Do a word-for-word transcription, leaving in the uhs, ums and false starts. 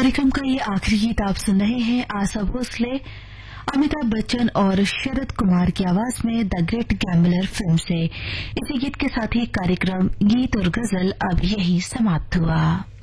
कार्यक्रम का ये आखिरी गीत आप सुन रहे हैं आशा भोसले, अमिताभ बच्चन और शरद कुमार की आवाज में द ग्रेट गैम्बलर फिल्म से। इसी गीत के साथ ही कार्यक्रम गीत और गजल अब यही समाप्त हुआ।